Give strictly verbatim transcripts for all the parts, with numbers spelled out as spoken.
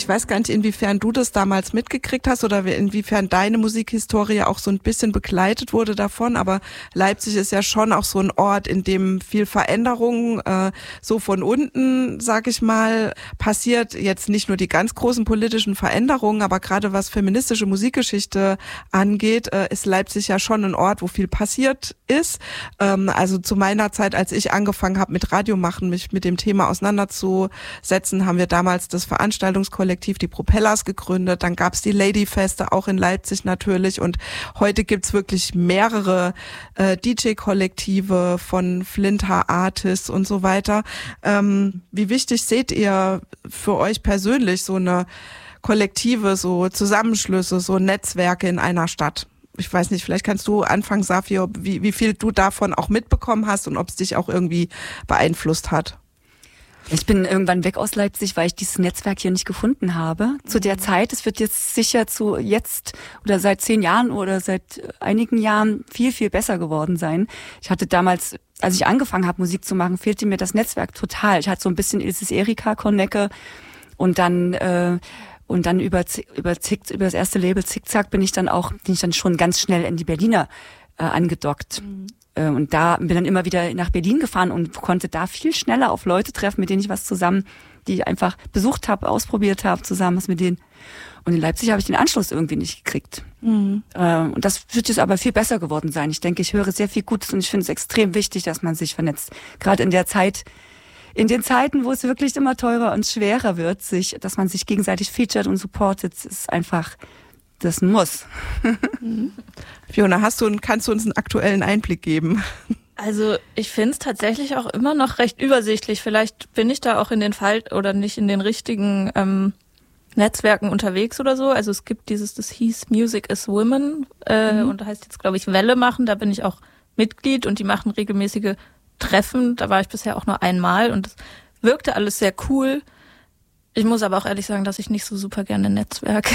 weiß gar nicht, inwiefern du das damals mitgekriegt hast oder inwiefern deine Musikhistorie auch so ein bisschen begleitet wurde davon, aber Leipzig ist ja schon auch so ein Ort, in dem viel Veränderung äh, so von unten, sag ich mal, passiert. Jetzt nicht nur die ganz großen politischen Veränderungen, aber gerade was feministische Musikgeschichte angeht, äh, ist Leipzig ja schon ein Ort, wo viel passiert ist. Ähm, also zu meiner Zeit, als ich angefangen habe mit Radio machen, mich mit dem Thema auseinanderzusetzen, haben wir damals das Veranstaltungskollektiv Die Propellers gegründet. Dann gab es die Ladyfeste, auch in Leipzig natürlich. Und heute gibt's wirklich mehrere äh, D J-Kollektive von Flinter Artists und so weiter. Ähm, wie wichtig seht ihr für euch persönlich so eine Kollektive, so Zusammenschlüsse, so Netzwerke in einer Stadt? Ich weiß nicht, vielleicht kannst du anfangen, Safi, wie, wie viel du davon auch mitbekommen hast und ob es dich auch irgendwie beeinflusst hat. Ich bin irgendwann weg aus Leipzig, weil ich dieses Netzwerk hier nicht gefunden habe. Zu der Zeit, es wird jetzt sicher zu jetzt oder seit zehn Jahren oder seit einigen Jahren viel, viel besser geworden sein. Ich hatte damals, als ich angefangen habe, Musik zu machen, fehlte mir das Netzwerk total. Ich hatte so ein bisschen Ilses Erika Kornecke und dann äh, und dann über über Zick, über das erste Label Zickzack bin ich dann auch, bin ich dann schon ganz schnell in die Berliner äh, angedockt. Mhm. Und da bin dann immer wieder nach Berlin gefahren und konnte da viel schneller auf Leute treffen, mit denen ich was zusammen, die ich einfach besucht habe, ausprobiert habe, zusammen was mit denen. Und in Leipzig habe ich den Anschluss irgendwie nicht gekriegt. Mhm. Und das wird jetzt aber viel besser geworden sein. Ich denke, ich höre sehr viel Gutes und ich finde es extrem wichtig, dass man sich vernetzt. Gerade in der Zeit, in den Zeiten, wo es wirklich immer teurer und schwerer wird, sich, dass man sich gegenseitig featured und supportet, ist einfach das muss. Mhm. Fiona, hast du, kannst du uns einen aktuellen Einblick geben? Also ich finde es tatsächlich auch immer noch recht übersichtlich. Vielleicht bin ich da auch in den Fall oder nicht in den richtigen ähm, Netzwerken unterwegs oder so. Also es gibt dieses, das hieß Music is Women äh, mhm. und da heißt jetzt, glaube ich, Welle machen. Da bin ich auch Mitglied und die machen regelmäßige Treffen. Da war ich bisher auch nur einmal und das wirkte alles sehr cool. Ich muss aber auch ehrlich sagen, dass ich nicht so super gerne netzwerke.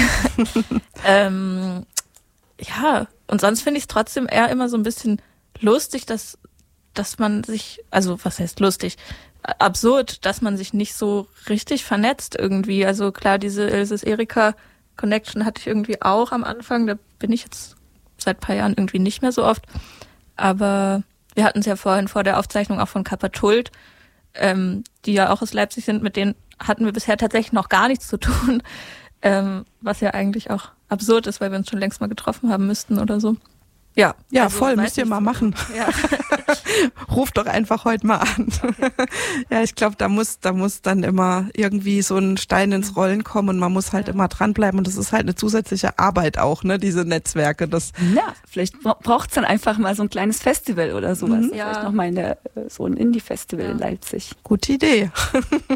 ähm, ja, und sonst finde ich es trotzdem eher immer so ein bisschen lustig, dass dass man sich, also was heißt lustig, absurd, dass man sich nicht so richtig vernetzt irgendwie. Also klar, diese Ilses Erika Connection hatte ich irgendwie auch am Anfang, da bin ich jetzt seit ein paar Jahren irgendwie nicht mehr so oft. Aber wir hatten es ja vorhin vor der Aufzeichnung auch von Kappa-Tult, ähm, die ja auch aus Leipzig sind, mit denen hatten wir bisher tatsächlich noch gar nichts zu tun, ähm, was ja eigentlich auch absurd ist, weil wir uns schon längst mal getroffen haben müssten oder so. Ja, ja, also, voll, müsst ihr mal machen. Ja. Ruf doch einfach heute mal an. Okay. Ja, ich glaube, da muss, da muss dann immer irgendwie so ein Stein ins Rollen kommen und man muss halt ja. immer dranbleiben und das ist halt eine zusätzliche Arbeit auch, ne, diese Netzwerke. Das ja, vielleicht braucht's dann einfach mal so ein kleines Festival oder sowas. Mhm. Ja. Vielleicht noch mal in der, so ein Indie-Festival ja. in Leipzig. Gute Idee.